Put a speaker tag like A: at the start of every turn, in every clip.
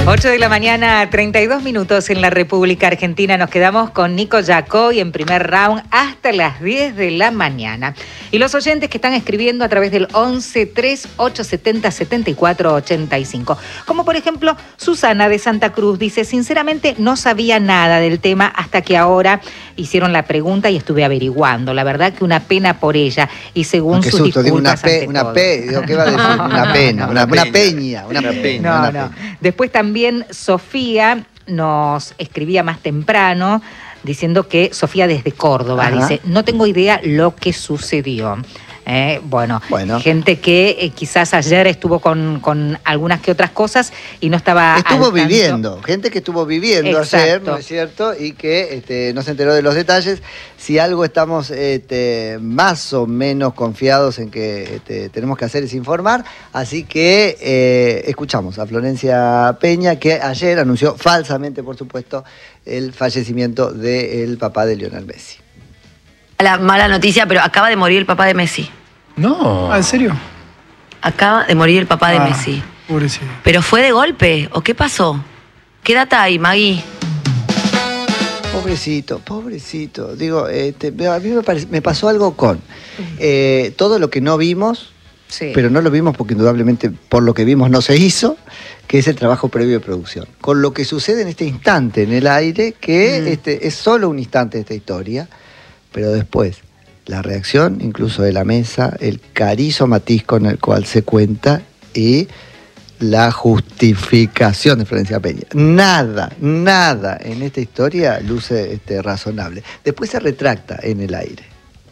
A: 8 de la mañana, 32 minutos en la República Argentina. Nos quedamos con Nico Yacoy en primer round hasta las 10 de la mañana. Y los oyentes que están escribiendo a través del 11 3870 74 85. Como por ejemplo, Susana de Santa Cruz dice: sinceramente no sabía nada del tema hasta que ahora hicieron la pregunta y estuve averiguando. La verdad que una pena por ella. Y según sus disculpas,
B: digo, ¿qué va a decir? Una pena, una peña.
A: No. Después también Sofía nos escribía más temprano diciendo que Sofía desde Córdoba, dice: no tengo idea lo que sucedió. Bueno, gente que quizás ayer estuvo con algunas que otras cosas y no estaba
B: gente que estuvo viviendo ayer, ¿no es cierto? Y que no se enteró de los detalles. Si algo estamos más o menos confiados en que tenemos que hacer es informar, así que escuchamos a Florencia Peña, que ayer anunció falsamente, por supuesto, el fallecimiento del papá de Lionel Messi.
C: La mala noticia, pero acaba de morir el papá de Messi.
D: No. ¿En serio?
C: Acaba de morir el papá de Messi.
D: Pobrecito.
C: ¿Pero fue de golpe o qué pasó? ¿Qué data hay, Maggie?
B: Pobrecito. Digo, a mí me pasó algo con todo lo que no vimos, pero no lo vimos porque indudablemente por lo que vimos no se hizo, que es el trabajo previo de producción. Con lo que sucede en este instante en el aire, que es solo un instante de esta historia, pero después la reacción incluso de la mesa, el carizo matiz con el cual se cuenta y la justificación de Florencia Peña. Nada en esta historia luce razonable. Después se retracta en el aire.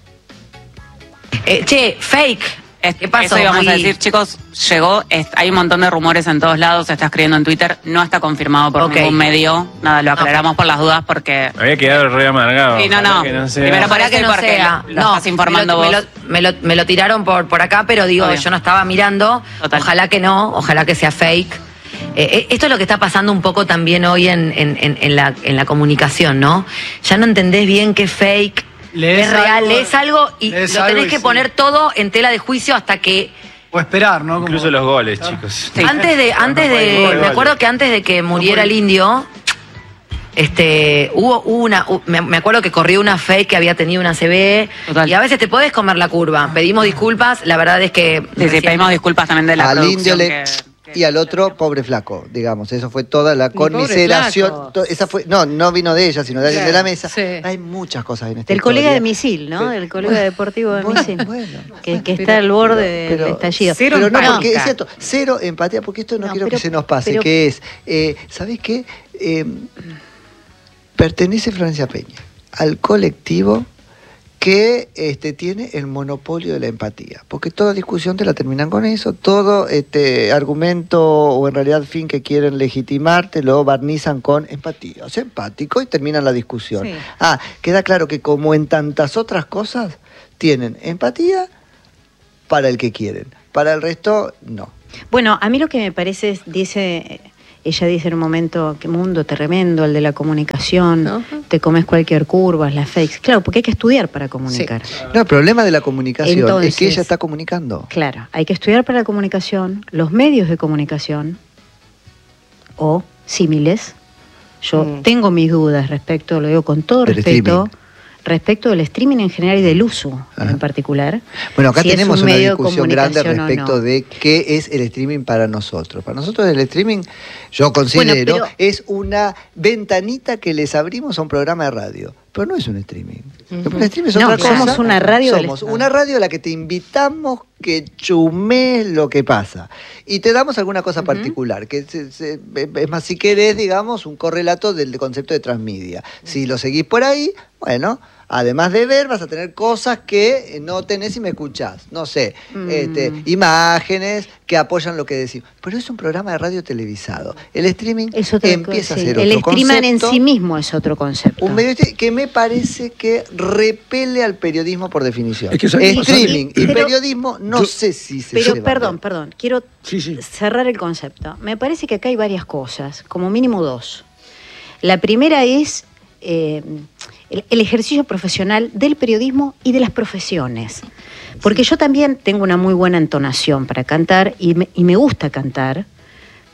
C: Fake. ¿Qué pasó?
E: Eso íbamos a decir, chicos, llegó, hay un montón de rumores en todos lados, se está escribiendo en Twitter, no está confirmado por ningún medio, nada, lo aclaramos por las dudas porque...
D: Había quedado re amargado.
E: Sí, no. Primero
C: para que no sea.
E: Lo estás informando vos.
C: Me lo tiraron por acá, pero digo,
E: Obvio.
C: yo no estaba mirando. Total. Ojalá que no, ojalá que sea fake. Esto es lo que está pasando un poco también hoy en la comunicación, ¿no? Ya no entendés bien qué es fake, es real, lees algo y lo tenés que poner todo en tela de juicio hasta que...
D: O esperar, ¿no? Incluso los goles, chicos.
C: Sí. Antes de me acuerdo que antes de que muriera el indio, me acuerdo que corrió una fake que había tenido una CB. Total. Y a veces te podés comer la curva. Pedimos disculpas, la verdad es que...
E: Sí, pedimos disculpas también de la producción
B: y al otro, pobre flaco, digamos. Eso fue toda la conmiseración. Esa fue, no vino de ella, sino de alguien de la mesa. Sí. Hay muchas cosas en esta
F: Del
B: historia.
F: colega de Misil, ¿no? Del colega deportivo de Misil. Que está al borde del estallido.
B: Pero no, porque es cierto, cero empatía, porque esto no quiero que se nos pase, que es, ¿sabés qué? Pertenece Florencia Peña al colectivo que tiene el monopolio de la empatía, porque toda discusión te la terminan con eso, todo argumento o en realidad fin que quieren legitimar te lo barnizan con empatía, o sea, empático, y terminan la discusión. Sí. Queda claro que como en tantas otras cosas, tienen empatía para el que quieren, para el resto no.
F: Bueno, a mí lo que me parece es, ella dice en un momento, qué mundo tremendo el de la comunicación, te comes cualquier curva, las fakes. Claro, porque hay que estudiar para comunicar.
B: Sí. No, el problema de la comunicación es que ella está comunicando.
F: Claro, hay que estudiar para la comunicación, los medios de comunicación o símiles. Yo tengo mis dudas respecto, lo digo con todo respeto, respecto del streaming en general y del uso en particular.
B: Bueno, acá tenemos una discusión grande respecto de qué es el streaming para nosotros. Para nosotros el streaming, yo considero, es una ventanita que les abrimos a un programa de radio. Pero no es un streaming. El streaming es otra cosa.
F: Somos una radio.
B: Somos una radio a la que te invitamos que chumes lo que pasa. Y te damos alguna cosa particular, que es más, si querés, digamos, un correlato del concepto de transmedia. Si lo seguís por ahí, bueno, además de ver, vas a tener cosas que no tenés si me escuchás. No sé, imágenes que apoyan lo que decimos. Pero es un programa de radio televisado. El streaming empieza a ser otro concepto.
F: El streaming en sí mismo es otro concepto.
B: Un medio que me parece que repele al periodismo por definición. Es que streaming y periodismo no sé si se llevan.
F: Pero perdón, quiero cerrar el concepto. Me parece que acá hay varias cosas, como mínimo dos. La primera es el ejercicio profesional del periodismo y de las profesiones. Porque yo también tengo una muy buena entonación para cantar y me gusta cantar,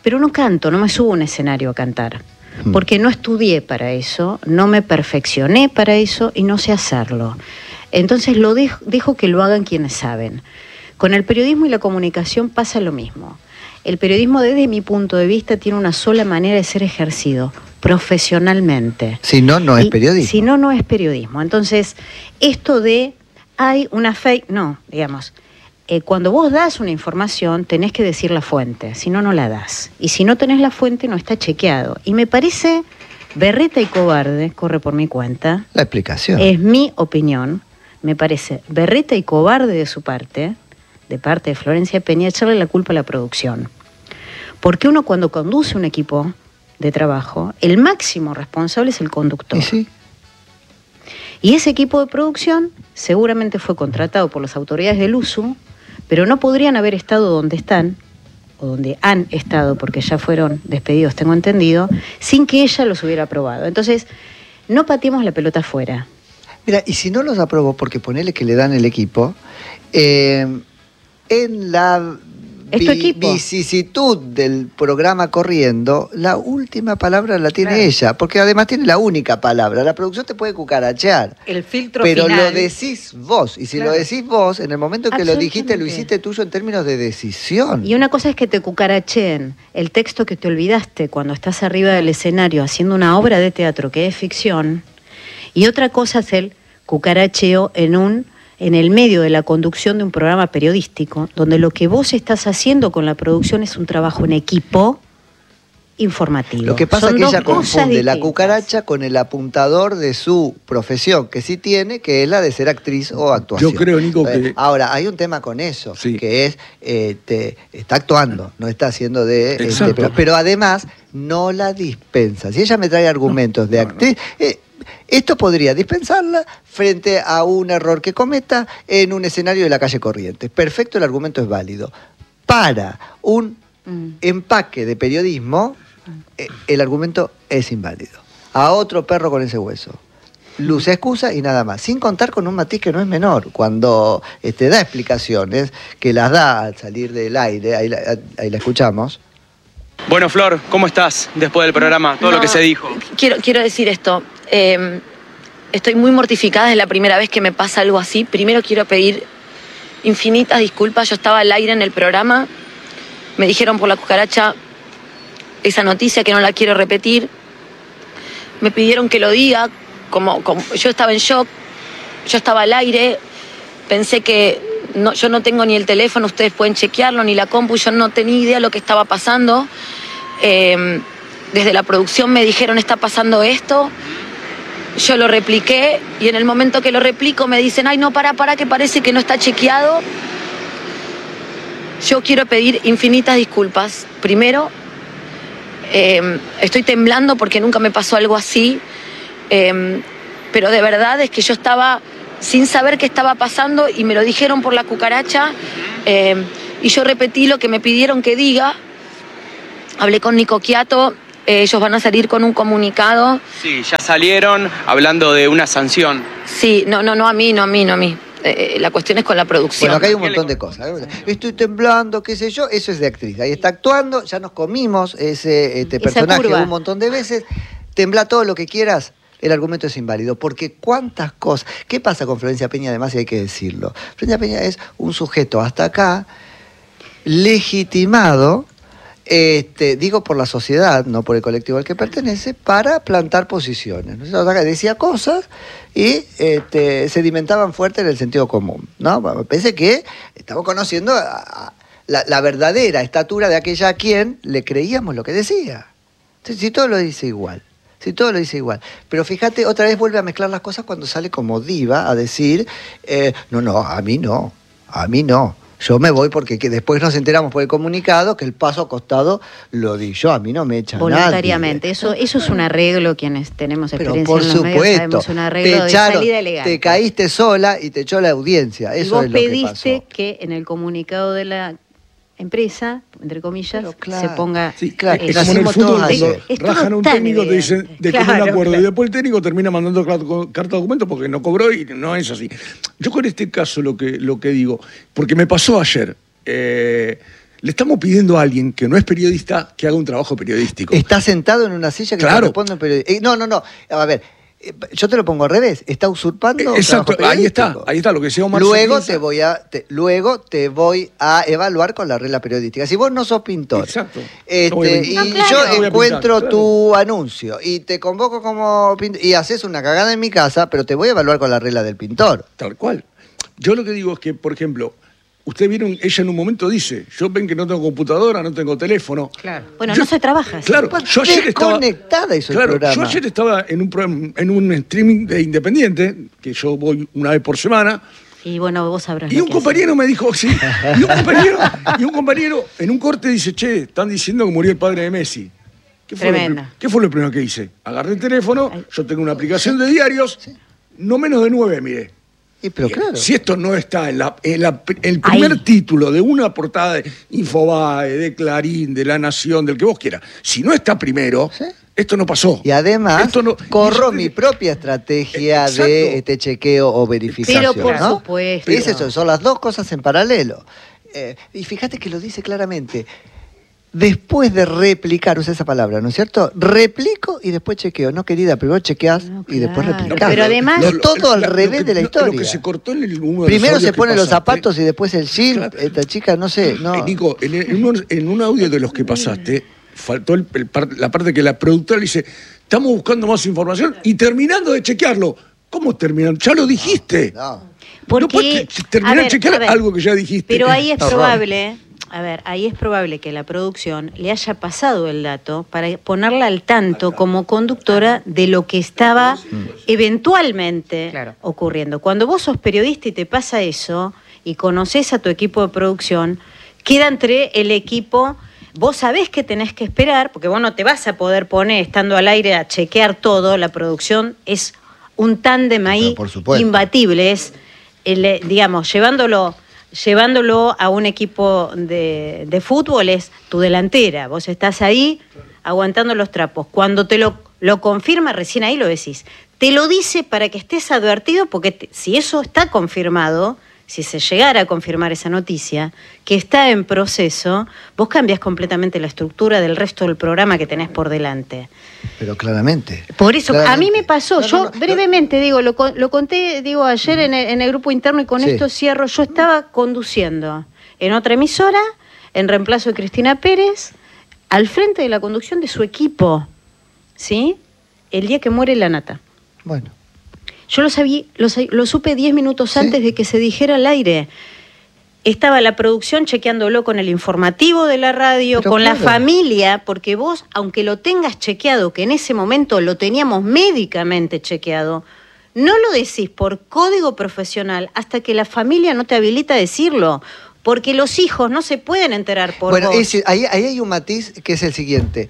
F: pero no canto, no me subo a un escenario a cantar. Porque no estudié para eso, no me perfeccioné para eso y no sé hacerlo. Entonces dejo que lo hagan quienes saben. Con el periodismo y la comunicación pasa lo mismo. El periodismo, desde mi punto de vista, tiene una sola manera de ser ejercido, profesionalmente.
B: Si no, no es periodismo.
F: Si no, no es periodismo. Entonces, esto de hay una fake, no, digamos, cuando vos das una información tenés que decir la fuente, si no, no la das. Y si no tenés la fuente, no está chequeado. Y me parece berreta y cobarde, corre por mi cuenta.
B: La explicación.
F: Es mi opinión. Me parece berreta y cobarde de su parte, de parte de Florencia Peña, echarle la culpa a la producción. Porque uno, cuando conduce un equipo de trabajo, el máximo responsable es el conductor.
B: Sí.
F: Y ese equipo de producción seguramente fue contratado por las autoridades del USU, pero no podrían haber estado donde están, o donde han estado, porque ya fueron despedidos, tengo entendido, sin que ella los hubiera aprobado. Entonces, no pateemos la pelota afuera.
B: Mira, y si no los aprobó, porque ponele que le dan el equipo, en la vicisitud del programa corriendo, la última palabra la tiene ella, porque además tiene la única palabra. La producción te puede cucarachear.
A: El filtro
B: pero
A: final.
B: Lo decís vos. Y si lo decís vos, en el momento en que lo dijiste, lo hiciste tuyo en términos de decisión.
F: Y una cosa es que te cucaracheen el texto que te olvidaste cuando estás arriba del escenario haciendo una obra de teatro que es ficción, y otra cosa es el cucaracheo en el medio de la conducción de un programa periodístico, donde lo que vos estás haciendo con la producción es un trabajo en equipo informativo.
B: Lo que pasa es que ella confunde la cucaracha con el apuntador de su profesión, que sí tiene, que es la de ser actriz o actuación.
G: Yo creo, Nico, que...
B: Ahora, hay un tema con eso, que es, está actuando, no está haciendo de... pero además, no la dispensa. Si ella me trae argumentos de actriz... esto podría dispensarla frente a un error que cometa en un escenario de la calle Corrientes. Perfecto, el argumento es válido. Para un empaque de periodismo, el argumento es inválido. A otro perro con ese hueso. Luz excusa y nada más. Sin contar con un matiz que no es menor. Cuando da explicaciones, que las da al salir del aire, ahí la escuchamos.
H: Bueno, Flor, ¿cómo estás después del programa? Todo lo que se dijo.
C: Quiero decir esto. Estoy muy mortificada, es la primera vez que me pasa algo así. Primero quiero pedir infinitas disculpas. Yo estaba al aire en el programa. Me dijeron por la cucaracha esa noticia que no la quiero repetir. Me pidieron que lo diga. Como yo estaba en shock. Yo estaba al aire. Pensé que yo no tengo ni el teléfono, ustedes pueden chequearlo, ni la compu. Yo no tenía idea de lo que estaba pasando. Desde la producción me dijeron, está pasando esto. Yo lo repliqué y en el momento que lo replico me dicen, ay, no, para, que parece que no está chequeado. Yo quiero pedir infinitas disculpas. Primero, estoy temblando porque nunca me pasó algo así, pero de verdad es que yo estaba sin saber qué estaba pasando y me lo dijeron por la cucaracha, y yo repetí lo que me pidieron que diga. Hablé con Nico Quiato. Ellos van a salir con un comunicado.
H: Sí, ya salieron hablando de una sanción.
C: Sí, no a mí. La cuestión es con la producción.
B: Bueno, acá hay un montón de cosas. Estoy temblando, qué sé yo, eso es de actriz. Ahí está actuando, ya nos comimos ese personaje un montón de veces. Tembla todo lo que quieras, el argumento es inválido. Porque cuántas cosas... ¿Qué pasa con Florencia Peña? Además, y hay que decirlo. Florencia Peña es un sujeto hasta acá legitimado... digo por la sociedad, no por el colectivo al que pertenece, para plantar posiciones. Decía cosas y sedimentaban fuerte en el sentido común, ¿no? Me parece que estamos conociendo la verdadera estatura de aquella a quien le creíamos lo que decía. Entonces, si todo lo dice igual. Pero fíjate, otra vez vuelve a mezclar las cosas cuando sale como diva a decir, a mí no. Yo me voy porque después nos enteramos por el comunicado que el paso acostado lo di yo, a mí no me echan
F: voluntariamente. Eso es un arreglo, quienes tenemos experiencia
B: pero por
F: en los
B: supuesto,
F: medios sabemos un arreglo de salida elegante.
B: Te caíste sola y te echó la audiencia, eso es lo que pasó.
F: Y vos pediste que en el comunicado de la empresa, entre comillas, se ponga...
G: Sí, claro, es como en el fútbol, cuando rajan a un técnico, te dicen de común acuerdo, y después el técnico termina mandando carta de documento porque no cobró y no es así. Yo con este caso lo que digo, porque me pasó ayer, Le estamos pidiendo a alguien que no es periodista que haga un trabajo periodístico.
B: Está sentado en una silla que corresponde a un periodista. No. A ver, yo te lo pongo al revés. Está usurpando.
G: Exacto, ahí está lo que decía Omar.
B: Luego te voy a evaluar con la regla periodística. Si vos no sos pintor,
G: exacto.
B: Yo encuentro tu anuncio y te convoco como pintor y haces una cagada en mi casa, pero te voy a evaluar con la regla del pintor.
G: Tal cual. Yo lo que digo es que, por ejemplo, ustedes vieron, ella en un momento dice, yo ven que no tengo computadora, no tengo teléfono.
F: Claro. Bueno, no se trabaja.
B: Claro, yo ayer estaba conectada hizo el programa.
G: Yo ayer estaba en un streaming de Independiente, que yo voy una vez por semana.
F: Y bueno, vos sabrás.
G: Y un compañero me dijo, sí, y un compañero en un corte dice, che, están diciendo que murió el padre de Messi. ¿Qué fue lo primero que hice? Agarré el teléfono, yo tengo una aplicación de diarios, no menos de 9, miré.
B: Pero claro.
G: Si esto no está en el primer título de una portada de Infobae, de Clarín, de La Nación, del que vos quieras, si no está primero, esto no pasó.
B: Y además, corro mi propia estrategia de chequeo o verificación.
F: Pero por supuesto.
B: Es eso, son las dos cosas en paralelo. Y fíjate que lo dice claramente. Después de replicar, usa esa palabra, ¿no es cierto? Replico y después chequeo. No, querida, primero chequeás y después replicás.
F: Pero además...
B: todo al revés de la historia.
G: Lo que se cortó en uno de
B: primero se ponen los zapatos y después el jean. Claro. Esta chica, no sé. No.
G: Nico, en un audio de los que pasaste, faltó la parte que la productora le dice, estamos buscando más información y terminando de chequearlo. ¿Cómo terminando? Ya lo dijiste. No puedes terminar de chequear algo que ya dijiste.
F: Pero ahí es probable... ahí es probable que la producción le haya pasado el dato para ponerla al tanto como conductora de lo que estaba eventualmente ocurriendo. Cuando vos sos periodista y te pasa eso y conocés a tu equipo de producción, queda entre el equipo, vos sabés que tenés que esperar, porque vos no te vas a poder poner estando al aire a chequear todo, la producción es un tándem ahí imbatible, es, digamos, llevándolo a un equipo de fútbol es tu delantera. Vos estás ahí aguantando los trapos. Cuando te lo confirma, recién ahí lo decís. Te lo dice para que estés advertido, porque si eso está confirmado, si se llegara a confirmar esa noticia, que está en proceso, vos cambias completamente la estructura del resto del programa que tenés por delante.
B: Pero claramente.
F: Por eso, a mí me pasó, brevemente, lo conté, ayer en el grupo interno y con esto cierro. Yo estaba conduciendo en otra emisora, en reemplazo de Cristina Pérez, al frente de la conducción de su equipo, ¿sí? El día que muere la Nata.
B: Bueno.
F: Yo lo supe 10 minutos antes de que se dijera al aire. Estaba la producción chequeándolo con el informativo de la radio, con la familia, porque vos, aunque lo tengas chequeado, que en ese momento lo teníamos médicamente chequeado, no lo decís por código profesional hasta que la familia no te habilita a decirlo, porque los hijos no se pueden enterar por vos.
B: Ahí hay un matiz que es el siguiente.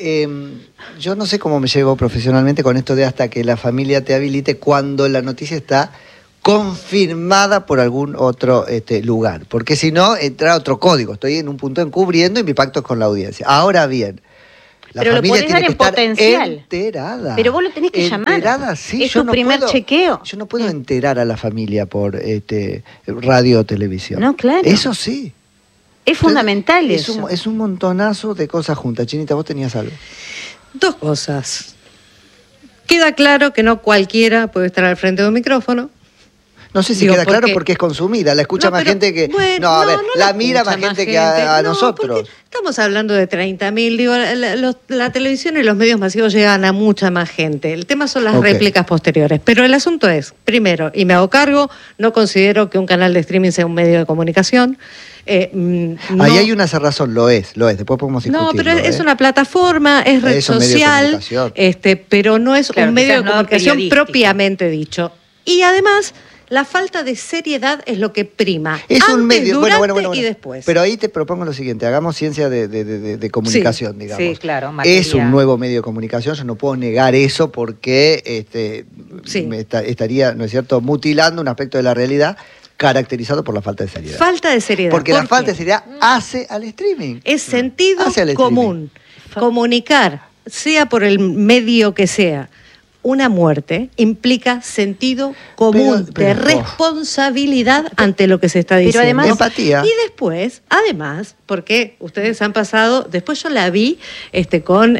B: Yo no sé cómo me llevo profesionalmente con esto de hasta que la familia te habilite cuando la noticia está confirmada por algún otro lugar. Porque si no, entra otro código. Estoy en un punto encubriendo y mi pacto es con la audiencia. Ahora bien, la familia tiene que estar enterada.
F: Pero vos lo tenés que llamar.
B: Enterada, sí.
F: Es tu primer chequeo.
B: Yo no puedo enterar a la familia por radio o televisión.
F: No, claro.
B: Eso sí.
F: Es fundamental eso.
B: Es un montonazo de cosas juntas. Chinita, vos tenías algo.
I: Dos cosas. Queda claro que no cualquiera puede estar al frente de un micrófono.
B: No sé si queda claro porque es consumida, la escucha más gente que... Bueno, la mira más gente que a nosotros.
I: Estamos hablando de 30.000, la televisión y los medios masivos llegan a mucha más gente. El tema son las réplicas posteriores. Pero el asunto es, primero, y me hago cargo, no considero que un canal de streaming sea un medio de comunicación.
B: Ahí hay una cerrazón, lo es, después podemos discutirlo.
I: No, pero es una plataforma, es red social, pero no es un medio de comunicación propiamente dicho. Y además... la falta de seriedad es lo que prima.
B: Es
I: antes,
B: un medio,
I: durante y después.
B: Pero ahí te propongo lo siguiente, hagamos ciencia de comunicación, digamos.
A: Sí, claro. Materia.
B: Es un nuevo medio de comunicación, yo no puedo negar eso porque me estaría, ¿no es cierto?, mutilando un aspecto de la realidad caracterizado por la falta de seriedad.
I: Falta de seriedad.
B: Porque la falta de seriedad hace al streaming.
I: Es sentido común. Comunicar, sea por el medio que sea, una muerte implica sentido común de responsabilidad ante lo que se está diciendo.
F: Pero además,
B: empatía.
I: Y después, además, porque ustedes han pasado, después yo la vi con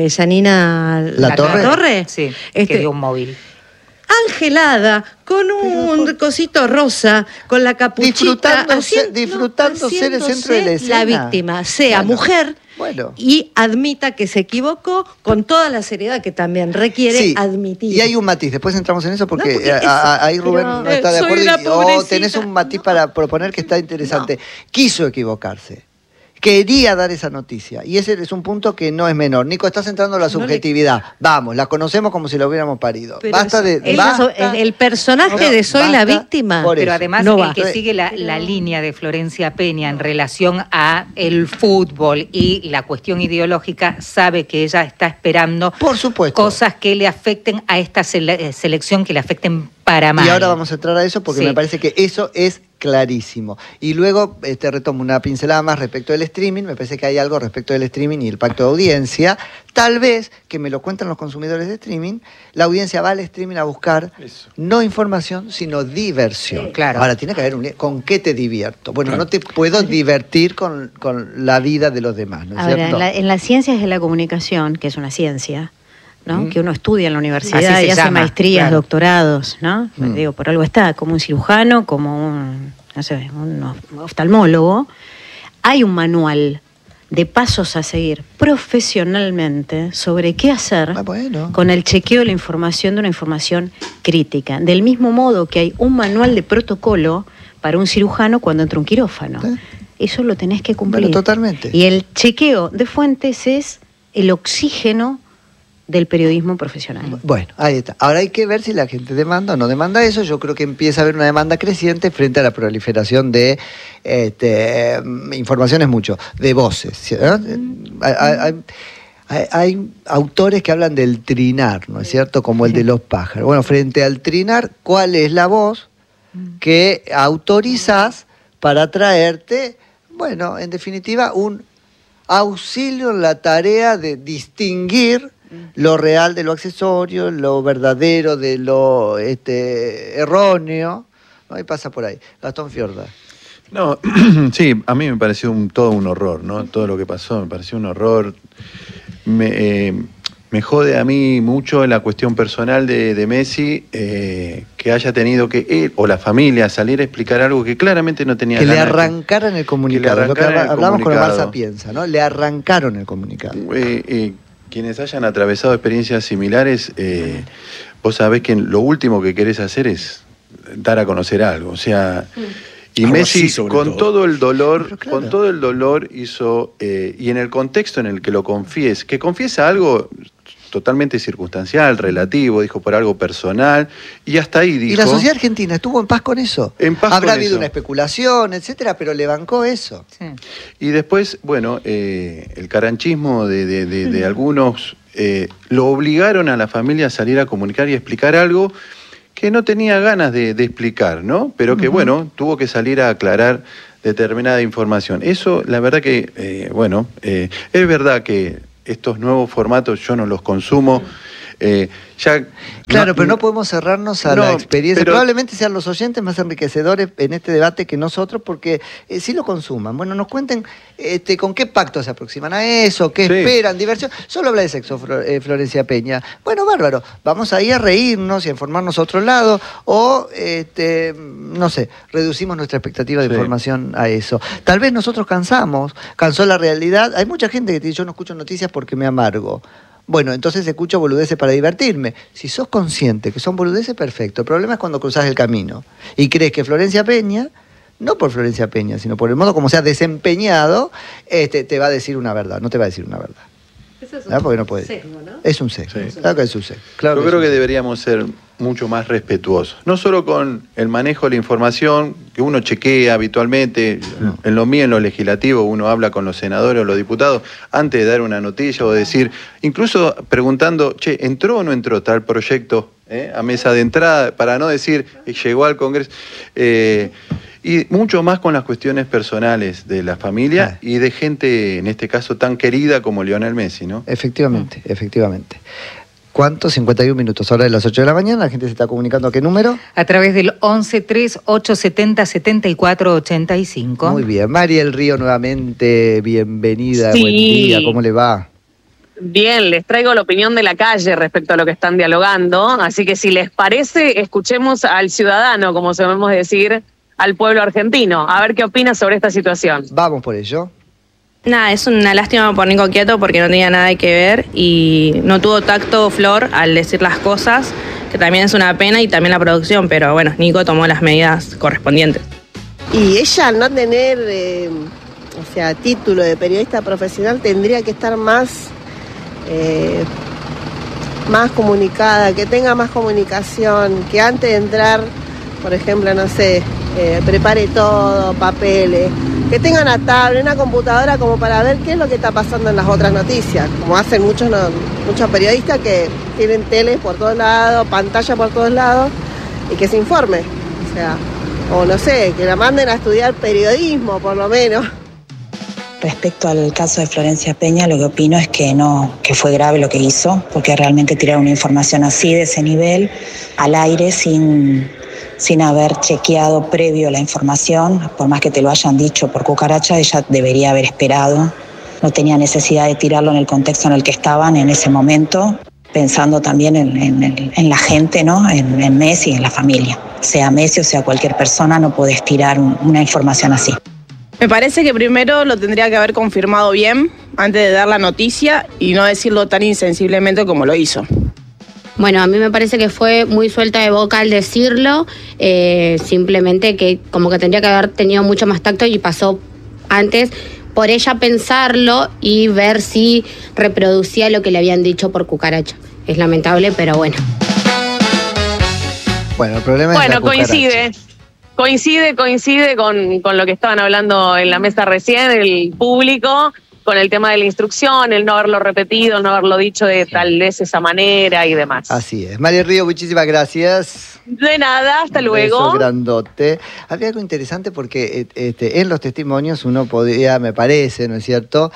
I: Janina
B: La Torre.
A: Sí, que dio un móvil.
I: Angelada, con un cosito rosa, con la capuchita,
B: disfrutando ser el centro de la escena.
I: La víctima, sea mujer, y admita que se equivocó con toda la seriedad que también requiere admitir.
B: Y hay un matiz, después entramos en eso porque ahí Rubén no está de acuerdo o tenés un matiz para proponer que está interesante. Quiso equivocarse. Quería dar esa noticia. Y ese es un punto que no es menor. Nico, estás entrando en la subjetividad. Vamos, la conocemos como si la hubiéramos parido.
I: Pero el personaje de Soy la víctima.
A: Pero además el que sigue la línea de Florencia Peña en relación a el fútbol y la cuestión ideológica sabe que ella está esperando cosas que le afecten a esta selección, que le afecten para mal.
B: Y ahora vamos a entrar a eso porque me parece que eso es clarísimo. Y luego retomo una pincelada más respecto del streaming. Me parece que hay algo respecto del streaming y el pacto de audiencia. Tal vez, que me lo cuentan los consumidores de streaming, la audiencia va al streaming a buscar no información, sino diversión.
A: Claro.
B: Ahora, tiene que haber ¿con qué te divierto? Bueno, no te puedo divertir con la vida de los demás, ¿no es cierto?
F: En las ciencias de la comunicación, que es una ciencia, ¿no? Que uno estudia en la universidad y hace maestrías, doctorados, ¿no? Digo, por algo está, como un cirujano, como un oftalmólogo. Hay un manual de pasos a seguir profesionalmente sobre qué hacer con el chequeo de la información, de una información crítica. Del mismo modo que hay un manual de protocolo para un cirujano cuando entra un quirófano. Eso lo tenés que cumplir.
B: Bueno, totalmente.
F: Y el chequeo de fuentes es el oxígeno del periodismo profesional.
B: Bueno, ahí está. Ahora hay que ver si la gente demanda o no demanda eso. Yo creo que empieza a haber una demanda creciente frente a la proliferación de informaciones de voces. Hay autores que hablan del trinar, ¿no es cierto? Como el de los pájaros. Bueno, frente al trinar, ¿cuál es la voz que autorizás para traerte, bueno, en definitiva, un auxilio en la tarea de distinguir lo real de lo accesorio, lo verdadero de lo erróneo, ¿no? Y pasa por ahí. Gastón Fiorda.
J: No, sí, a mí me pareció todo un horror, ¿no? Todo lo que pasó me pareció un horror. Me jode a mí mucho en la cuestión personal de Messi, que haya tenido que él o la familia salir a explicar algo que claramente no tenía ganas.
B: Que le arrancaran el comunicado. Lo que hablamos con Omar Sapienza, ¿no? Le arrancaron el comunicado.
J: Quienes hayan atravesado experiencias similares, vos sabés que lo último que querés hacer es dar a conocer algo. O sea, y Messi con todo el dolor hizo, y en el contexto en el que lo que confiesa algo totalmente circunstancial, relativo, dijo por algo personal, y hasta ahí dijo...
B: ¿Y la sociedad argentina estuvo en paz con eso?
J: En paz
B: Habrá
J: con
B: habido
J: eso.
B: Una especulación, etcétera, pero le bancó eso.
A: Sí.
J: Y después, bueno, el caranchismo de algunos lo obligaron a la familia a salir a comunicar y a explicar algo que no tenía ganas de explicar, ¿no? Pero que, bueno, tuvo que salir a aclarar determinada información. Eso, la verdad que, es verdad que estos nuevos formatos yo no los consumo.
B: Claro, pero no podemos cerrarnos a la experiencia. Probablemente sean los oyentes más enriquecedores en este debate que nosotros, porque sí lo consuman. Bueno, nos cuenten con qué pacto se aproximan a eso, qué esperan, diversión. Solo habla de sexo, Florencia Peña. Bueno, bárbaro. Vamos ahí a reírnos y a informarnos a otro lado, o, no sé, reducimos nuestra expectativa de información a eso. Tal vez nosotros cansó la realidad. Hay mucha gente que dice, yo no escucho noticias porque me amargo. Bueno, entonces escucho boludeces para divertirme. Si sos consciente que son boludeces, perfecto. El problema es cuando cruzás el camino y crees que Florencia Peña, no por Florencia Peña, sino por el modo como se ha desempeñado, te va a decir una verdad. No te va a decir una verdad.
I: Eso es
B: porque no puede.
I: sesgo, ¿no?
B: Es un sesgo.
J: Sí.
B: Claro que es un sesgo.
J: Yo creo que deberíamos ser mucho más respetuosos. No solo con el manejo de la información, que uno chequea habitualmente, en lo mío, en lo legislativo, uno habla con los senadores o los diputados antes de dar una noticia o decir, incluso preguntando, ¿entró o no entró tal proyecto a mesa de entrada? Para no decir, llegó al Congreso. Y mucho más con las cuestiones personales de la familia y de gente, en este caso, tan querida como Lionel Messi, ¿no?
B: Efectivamente, efectivamente. ¿Cuánto? 51 minutos, ahora de las 8 de la mañana. La gente se está comunicando. ¿A qué número?
A: A través del 1138707485.
B: Muy bien. María del Río, nuevamente, bienvenida.
K: Sí.
B: Buen día, ¿cómo le va?
K: Bien, les traigo la opinión de la calle respecto a lo que están dialogando, así que si les parece, escuchemos al ciudadano, como solemos decir, al pueblo argentino, a ver qué opina sobre esta situación.
B: Vamos por ello.
L: Nada, es una lástima por Nico Quiato porque no tenía nada que ver y no tuvo tacto Flor al decir las cosas, que también es una pena, y también la producción, pero bueno, Nico tomó las medidas correspondientes.
M: Y ella, al no tener, título de periodista profesional, tendría que estar más comunicada, que tenga más comunicación, que antes de entrar, por ejemplo, prepare todo, papeles, que tenga una tablet, una computadora como para ver qué es lo que está pasando en las otras noticias, como hacen muchos periodistas que tienen tele por todos lados, pantalla por todos lados, y que se informe, que la manden a estudiar periodismo por lo menos.
N: Respecto al caso de Florencia Peña, lo que opino es que fue grave lo que hizo, porque realmente tirar una información así, de ese nivel, al aire, sin haber chequeado previo la información, por más que te lo hayan dicho por cucaracha, ella debería haber esperado. No tenía necesidad de tirarlo en el contexto en el que estaban en ese momento, pensando también en la gente, ¿no? En Messi y en la familia. Sea Messi o sea cualquier persona, no podés tirar una información así.
L: Me parece que primero lo tendría que haber confirmado bien antes de dar la noticia y no decirlo tan insensiblemente como lo hizo.
O: Bueno, a mí me parece que fue muy suelta de boca al decirlo, simplemente que como que tendría que haber tenido mucho más tacto y pasó antes por ella pensarlo y ver si reproducía lo que le habían dicho por cucaracha. Es lamentable, pero bueno.
B: Bueno, el problema es la cucaracha.
K: Coincide con lo que estaban hablando en la mesa recién, el público, con el tema de la instrucción, el no haberlo repetido, el no haberlo dicho de tal vez esa manera y demás.
B: Así es. María Río, muchísimas gracias.
K: De nada, hasta luego.
B: Un beso grandote. Había algo interesante porque en los testimonios uno podía, me parece, ¿no es cierto?,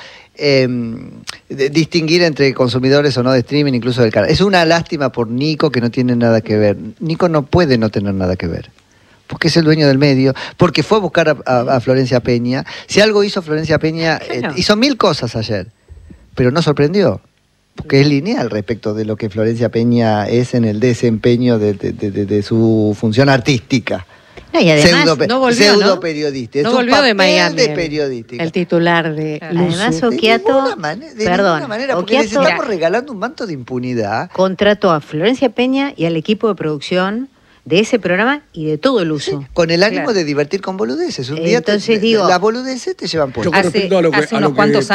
B: distinguir entre consumidores o no de streaming, incluso del canal. Es una lástima por Nico, que no tiene nada que ver. Nico no puede no tener nada que ver, porque es el dueño del medio, porque fue a buscar a Florencia Peña. Si algo hizo Florencia Peña, hizo 1000 cosas ayer, pero no sorprendió, porque es lineal respecto de lo que Florencia Peña es en el desempeño de su función artística.
F: No, y además
B: pseudo periodista.
I: No volvió de Miami
B: de periodística.
I: El titular de
F: Además, Occhiato,
B: de ninguna manera, porque les estamos regalando un manto de impunidad.
F: Contrató a Florencia Peña y al equipo de producción de ese programa y de todo el uso.
B: Sí, con el ánimo de divertir con boludeces. Un día las boludeces te llevan por
A: hace unos cuantos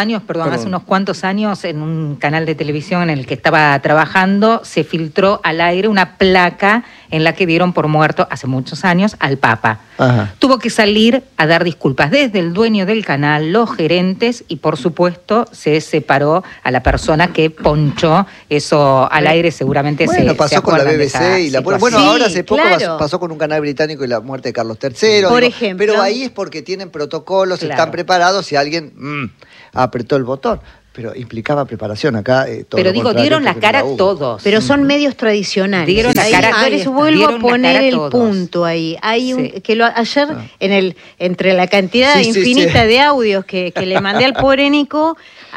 A: años, en un canal de televisión en el que estaba trabajando, se filtró al aire una placa en la que dieron por muerto, hace muchos años, al Papa.
B: Ajá.
A: Tuvo que salir a dar disculpas desde el dueño del canal, los gerentes, y por supuesto se separó a la persona que ponchó eso al aire. Seguramente
B: pasó con la BBC y
A: bueno,
B: ahora hace poco pasó con un canal británico y la muerte de Carlos III.
F: Por ejemplo.
B: Pero ahí es porque tienen protocolos, están preparados, si alguien apretó el botón. Pero implicaba preparación acá.
A: Pero dieron la cara todos.
F: Pero son medios tradicionales.
A: Dieron la cara.
F: Vuelvo a poner el punto ahí. Hay ayer entre la cantidad infinita de audios que le mandé al pobre Nico,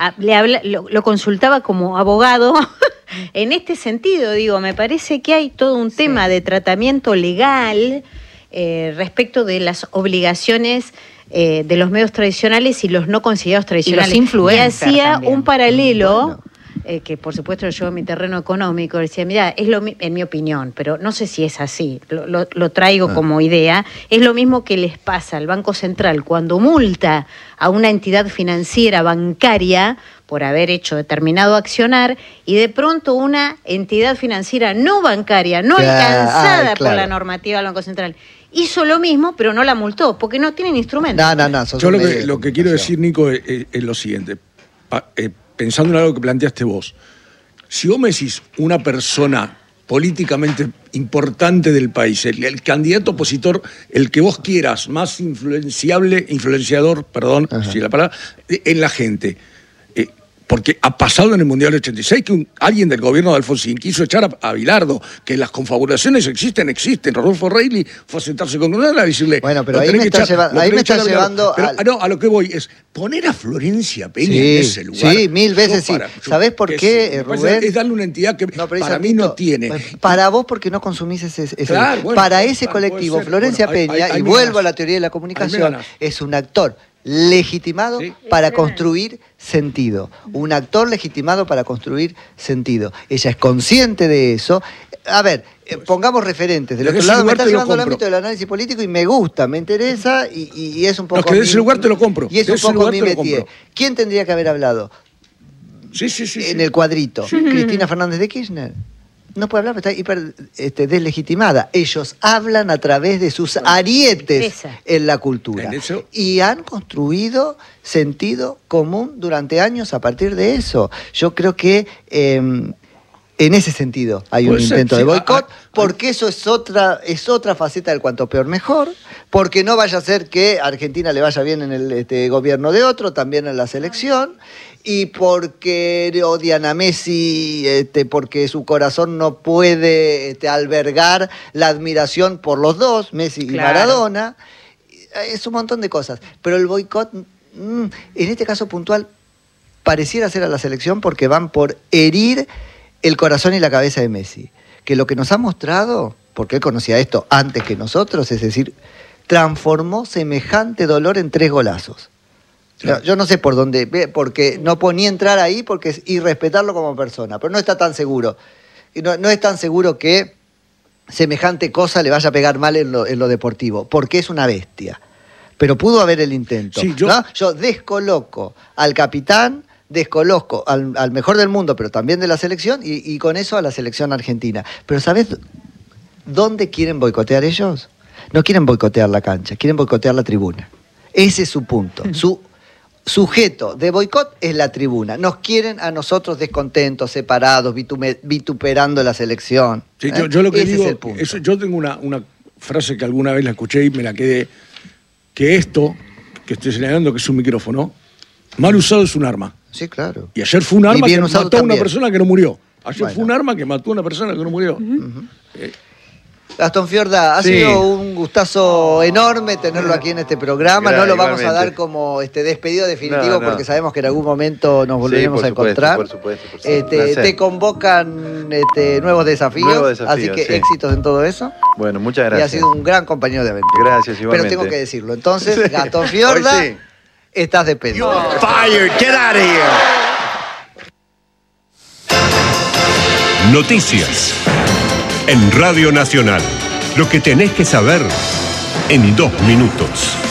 F: lo consultaba como abogado. En este sentido, me parece que hay todo un tema de tratamiento legal respecto de las obligaciones de los medios tradicionales y los no considerados tradicionales.
A: Y los influencers
F: y hacía
A: también.
F: un paralelo, que por supuesto lo llevo a mi terreno económico, decía, mira, en mi opinión, pero no sé si es así, lo traigo como idea, es lo mismo que les pasa al Banco Central cuando multa a una entidad financiera bancaria por haber hecho determinado accionar, y de pronto una entidad financiera no bancaria, no alcanzada por la normativa del Banco Central, hizo lo mismo, pero no la multó, porque no tienen instrumentos.
G: Yo lo que quiero decir, Nico, es lo siguiente. Pensando en algo que planteaste vos. Si vos me decís una persona políticamente importante del país, el candidato opositor, el que vos quieras, más influenciador, si la palabra, en la gente, Porque ha pasado en el Mundial 86 que alguien del gobierno de Alfonsín quiso echar a Bilardo, que las confabulaciones existen. Rodolfo Reilly fue a sentarse con una a decirle...
B: Bueno, pero ahí me estás llevando...
G: a lo que voy es poner a Florencia Peña en ese lugar.
B: Sí, 1000 veces sí. ¿Sabés por qué, Rubén?
G: Es darle una entidad que para mí no tiene.
B: Para vos, porque no consumís ese...
G: Claro, bueno,
B: para ese colectivo, Florencia Peña, y vuelvo a la teoría de la comunicación, es un actor legitimado para construir sentido. Un actor legitimado para construir sentido. Ella es consciente de eso. A ver, pongamos referentes. Del otro lado me está llevando al ámbito del análisis político y me gusta, me interesa y es un poco...
G: No, que de ese lugar te lo compro.
B: Y es un poco mi métier. ¿Quién tendría que haber hablado? En el cuadrito. Cristina Fernández de Kirchner. No puede hablar, está hiper deslegitimada. Ellos hablan a través de sus arietes en la cultura. Y han construido sentido común durante años a partir de eso. Yo creo que en ese sentido hay un intento de boicot, porque eso es otra faceta del cuanto peor mejor, porque no vaya a ser que a Argentina le vaya bien en el gobierno de otro, también en la selección, y porque odian a Messi, porque su corazón no puede albergar la admiración por los dos, Messi y Maradona. Es un montón de cosas. Pero el boicot, en este caso puntual, pareciera ser a la selección porque van por herir el corazón y la cabeza de Messi. Que lo que nos ha mostrado, porque él conocía esto antes que nosotros, es decir, transformó semejante dolor en 3 golazos. Claro. Yo no sé por dónde, porque no puedo ni entrar ahí porque es irrespetarlo como persona, pero no está tan seguro. No es tan seguro que semejante cosa le vaya a pegar mal en lo deportivo, porque es una bestia. Pero pudo haber el intento. Sí, yo descoloco al capitán, descoloco al mejor del mundo, pero también de la selección, y con eso a la selección argentina. Pero ¿sabes dónde quieren boicotear ellos? No quieren boicotear la cancha, quieren boicotear la tribuna. Ese es su punto. Su sujeto de boicot es la tribuna. Nos quieren a nosotros descontentos, separados, vituperando la selección.
G: Sí, yo lo que
B: Ese
G: digo,
B: es el punto.
G: Yo tengo una frase que alguna vez la escuché y me la quedé, que esto que estoy señalando, que es un micrófono, mal usado es un arma.
B: Sí, claro.
G: Y ayer fue un arma que mató a una persona que no murió. Ayer
B: Bueno.
G: fue un arma que mató a una persona que no murió.
B: Gastón Fiorda, ha sido un gustazo enorme tenerlo aquí en este programa. No lo vamos a dar como despedido definitivo porque sabemos que en algún momento nos volveremos a encontrar.
J: Por supuesto.
B: Te convocan nuevos desafíos, así que éxitos en todo eso.
J: Bueno, muchas gracias.
B: Y ha sido un gran compañero de aventura.
J: Gracias, igualmente.
B: Pero tengo que decirlo. Entonces, Gastón Fiorda, estás despedido.
P: Fired, get out of here. Noticias en Radio Nacional. Lo que tenés que saber en 2 minutos.